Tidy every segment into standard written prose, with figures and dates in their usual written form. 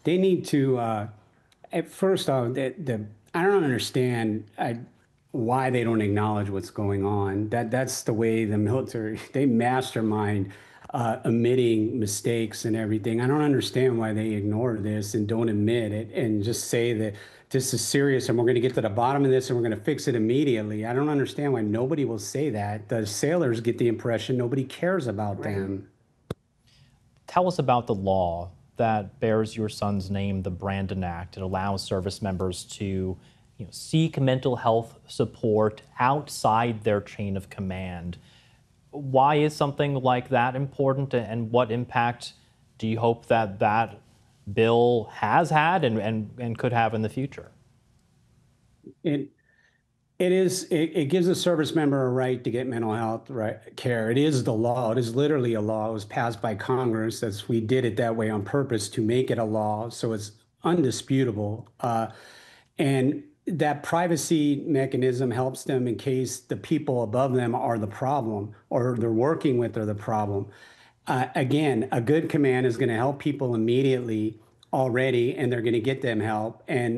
They need to, at first, I don't understand why they don't acknowledge what's going on. That's the way the military, they mastermind omitting mistakes and everything. I don't understand why they ignore this and don't admit it and just say that this is serious and we're going to get to the bottom of this and we're going to fix it immediately. I don't understand why nobody will say that. The sailors get the impression nobody cares about them. Tell us about the law that bears your son's name, the Brandon Act. It allows service members to seek mental health support outside their chain of command. Why is something like that important, and what impact do you hope that that bill has had and could have in the future? It it gives a service member a right to get mental health care. It is the law. It is literally a law. It was passed by Congress. We did it that way on purpose to make it a law. So it's undisputable. And that privacy mechanism helps them in case the people above them are the problem or they're working with are the problem. Again, a good command is going to help people immediately already, and they're going to get them help.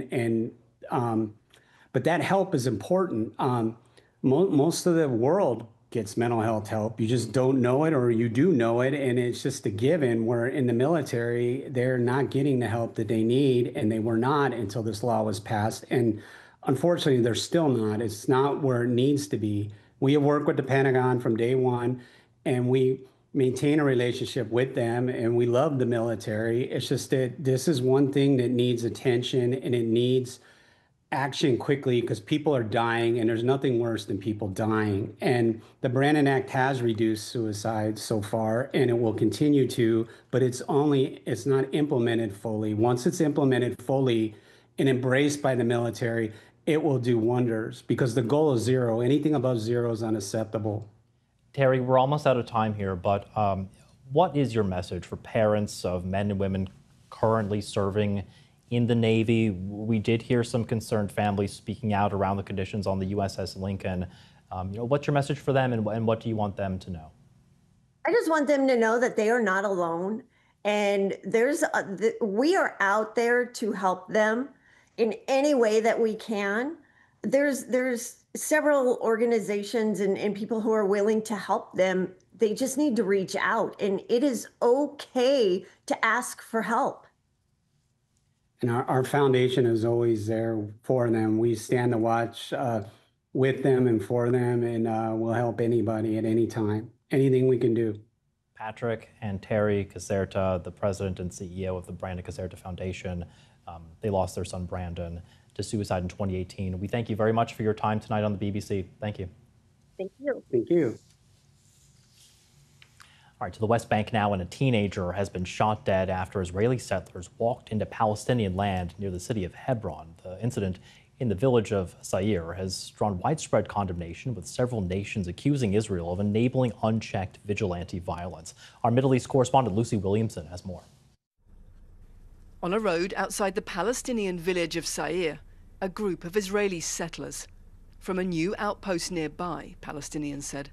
But that help is important. Most of the world gets mental health help. You just don't know it, or you do know it, and it's just a given. Where in the military, they're not getting the help that they need, and they were not until this law was passed. And unfortunately, they're still not. It's not where it needs to be. We have worked with the Pentagon from day one, and we maintain a relationship with them, and we love the military. It's just that this is one thing that needs attention, and it needs action quickly because people are dying, and there's nothing worse than people dying. And the Brandon Act has reduced suicide so far, and it will continue to, but it's not implemented fully. Once it's implemented fully and embraced by the military, it will do wonders because the goal is zero. Anything above zero is unacceptable. Terry, we're almost out of time here, but what is your message for parents of men and women currently serving in the Navy? We did hear some concerned families speaking out around the conditions on the USS Lincoln. What's your message for them, and what do you want them to know? I just want them to know that they are not alone, and we are out there to help them in any way that we can. There's several organizations and people who are willing to help them. They just need to reach out, and it is okay to ask for help. And our foundation is always there for them. We stand to watch with them and for them, and we'll help anybody at any time, anything we can do. Patrick and Terry Caserta, the president and CEO of the Brandon Caserta Foundation, they lost their son Brandon to suicide in 2018. We thank you very much for your time tonight on the BBC. Thank you. Thank you. Thank you. All right, to the West Bank now, and a teenager has been shot dead after Israeli settlers walked into Palestinian land near the city of Hebron. The incident in the village of Sair has drawn widespread condemnation, with several nations accusing Israel of enabling unchecked vigilante violence. Our Middle East correspondent Lucy Williamson has more. On a road outside the Palestinian village of Sair, a group of Israeli settlers from a new outpost nearby, Palestinians said.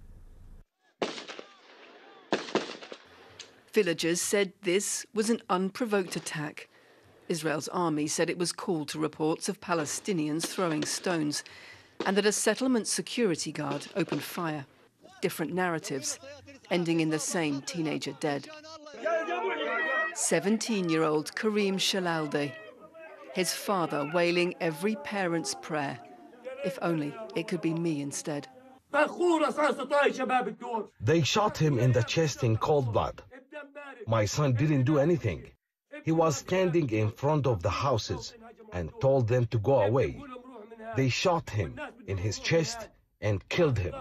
Villagers said this was an unprovoked attack. Israel's army said it was called to reports of Palestinians throwing stones and that a settlement security guard opened fire. Different narratives, ending in the same teenager dead. 17-year-old Karim Shalalde, his father wailing every parent's prayer. If only it could be me instead. They shot him in the chest in cold blood. My son didn't do anything. He was standing in front of the houses and told them to go away. They shot him in his chest and killed him.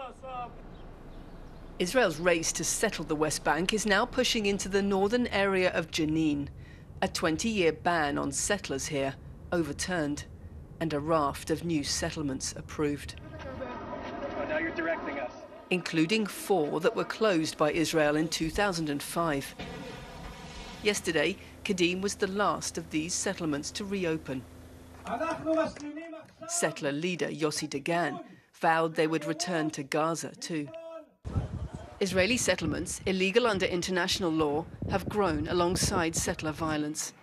Israel's race to settle the West Bank is now pushing into the northern area of Jenin. A 20-year ban on settlers here overturned, and a raft of new settlements approved. Oh, now you're directing us. Including 4 that were closed by Israel in 2005. Yesterday, Kadim was the last of these settlements to reopen. Settler leader Yossi Dagan vowed they would return to Gaza too. Israeli settlements, illegal under international law, have grown alongside settler violence.